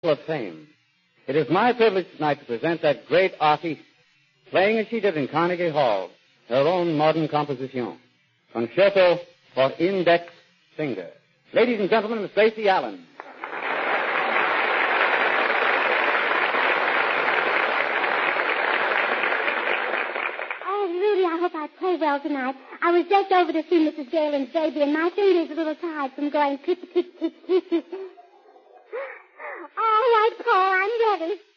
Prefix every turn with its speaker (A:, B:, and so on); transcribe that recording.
A: of Fame. It is my privilege tonight to present that great artiste, playing as she did in Carnegie Hall, her own modern composition, Concerto for Index Finger. Ladies and gentlemen, Miss Gracie Allen.
B: Oh, Rudy, I hope I play well tonight. I was just over to see Mrs. Galen's baby, and my finger's a little tired from going tick, tick, tick, tick. All right, Paul, I'm ready.